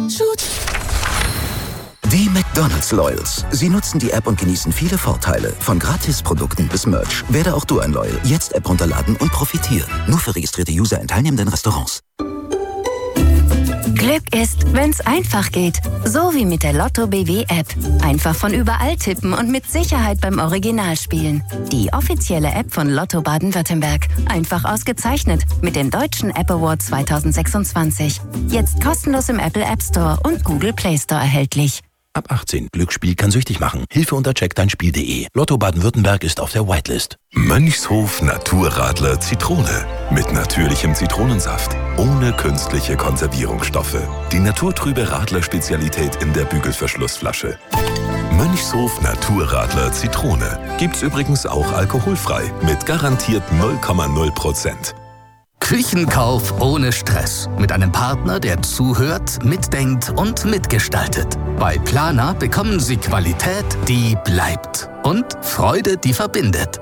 Die McDonald's Loyals. Sie nutzen die App und genießen viele Vorteile. Von Gratisprodukten bis Merch. Werde auch du ein Loyal. Jetzt App runterladen und profitieren. Nur für registrierte User in teilnehmenden Restaurants. Glück ist, wenn's einfach geht. So wie mit der Lotto BW App. Einfach von überall tippen und mit Sicherheit beim Original spielen. Die offizielle App von Lotto Baden-Württemberg. Einfach ausgezeichnet mit dem Deutschen App Award 2026. Jetzt kostenlos im Apple App Store und Google Play Store erhältlich. Ab 18. Glücksspiel kann süchtig machen. Hilfe unter checkdeinspiel.de. Lotto Baden-Württemberg ist auf der Whitelist. Mönchshof Naturradler Zitrone. Mit natürlichem Zitronensaft. Ohne künstliche Konservierungsstoffe. Die naturtrübe Radler-Spezialität in der Bügelverschlussflasche. Mönchshof Naturradler Zitrone. Gibt's übrigens auch alkoholfrei. Mit garantiert 0,0%. Küchenkauf ohne Stress. Mit einem Partner, der zuhört, mitdenkt und mitgestaltet. Bei Planer bekommen Sie Qualität, die bleibt. Und Freude, die verbindet.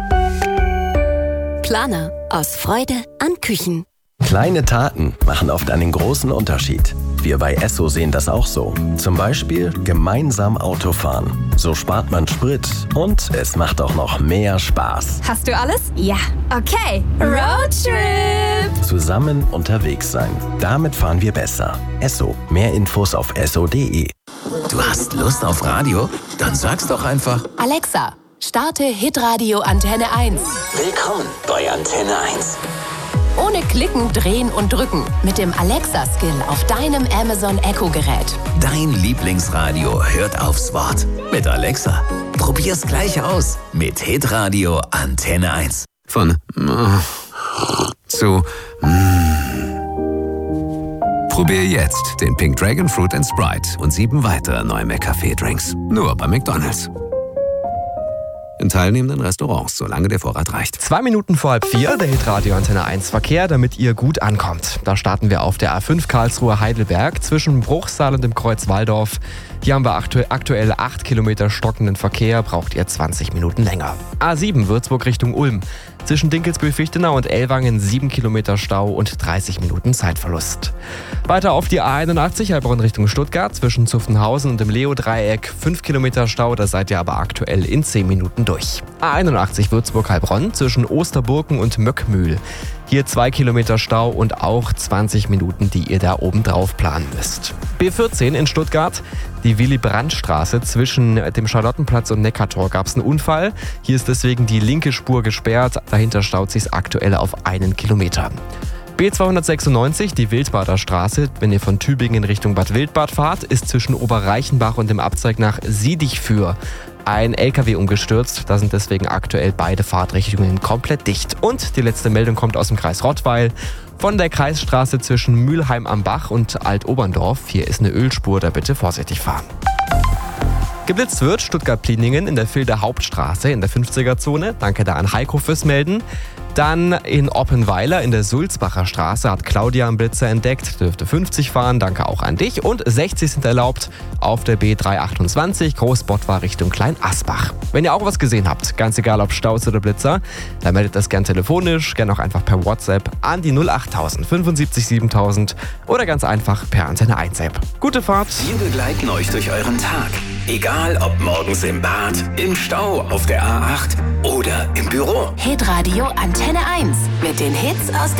Planer. Aus Freude an Küchen. Kleine Taten machen oft einen großen Unterschied. Wir bei Esso sehen das auch so. Zum Beispiel gemeinsam Autofahren. So spart man Sprit und es macht auch noch mehr Spaß. Hast du alles? Ja. Okay. Roadtrip! Zusammen unterwegs sein. Damit fahren wir besser. Esso. Mehr Infos auf esso.de. Du hast Lust auf Radio? Dann sag's doch einfach. Alexa, starte Hitradio Antenne 1. Willkommen bei Antenne 1. Ohne Klicken, Drehen und Drücken. Mit dem Alexa-Skill auf deinem Amazon Echo-Gerät. Dein Lieblingsradio hört aufs Wort. Mit Alexa. Probier's gleich aus. Mit Hitradio Antenne 1. Von zu Probier jetzt den Pink Dragon Fruit & Sprite und 7 weitere neue McCafé-Drinks. Nur bei McDonald's. In teilnehmenden Restaurants, solange der Vorrat reicht. 2 Minuten vor 3:30, der Hitradio Antenne 1 Verkehr, damit ihr gut ankommt. Da starten wir auf der A5 Karlsruhe-Heidelberg zwischen Bruchsal und dem Kreuz Walldorf. Hier haben wir aktuell 8 Kilometer stockenden Verkehr, braucht ihr 20 Minuten länger. A7 Würzburg Richtung Ulm. Zwischen Dinkelsbühl-Fichtenau und Ellwangen 7 Kilometer Stau und 30 Minuten Zeitverlust. Weiter auf die A81 Heilbronn Richtung Stuttgart zwischen Zuffenhausen und dem Leo-Dreieck 5 Kilometer Stau, da seid ihr aber aktuell in 10 Minuten durch. A81 Würzburg-Heilbronn zwischen Osterburken und Möckmühl. Hier 2 Kilometer Stau und auch 20 Minuten, die ihr da oben drauf planen müsst. B14 in Stuttgart, die Willy-Brandt-Straße zwischen dem Charlottenplatz und Neckartor gab es einen Unfall. Hier ist deswegen die linke Spur gesperrt, dahinter staut sich aktuell auf 1 Kilometer. B296, die Wildbader Straße, wenn ihr von Tübingen in Richtung Bad Wildbad fahrt, ist zwischen Oberreichenbach und dem Abzweig nach Siedichfür ein LKW umgestürzt. Da sind deswegen aktuell beide Fahrtrichtungen komplett dicht. Und die letzte Meldung kommt aus dem Kreis Rottweil. Von der Kreisstraße zwischen Mülheim am Bach und Altoberndorf. Hier ist eine Ölspur, da bitte vorsichtig fahren. Geblitzt wird Stuttgart-Pliningen in der Vilder Hauptstraße in der 50er-Zone. Danke da an Heiko fürs Melden. Dann in Oppenweiler in der Sulzbacher Straße hat Claudia einen Blitzer entdeckt. Dürfte 50 fahren, danke auch an dich. Und 60 sind erlaubt auf der B328 Großbottwar Richtung Kleinasbach. Wenn ihr auch was gesehen habt, ganz egal ob Staus oder Blitzer, dann meldet das gern telefonisch, gern auch einfach per WhatsApp an die 08000 75 7000 oder ganz einfach per Antenne 1 App. Gute Fahrt! Wir begleiten euch durch euren Tag. Egal ob morgens im Bad, im Stau, auf der A8 oder im Büro. Hitradio Antenne 1 mit den Hits aus